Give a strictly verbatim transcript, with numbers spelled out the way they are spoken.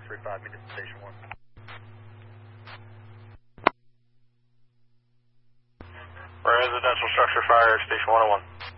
three five, meet at station one. Residential structure fire, station one oh one.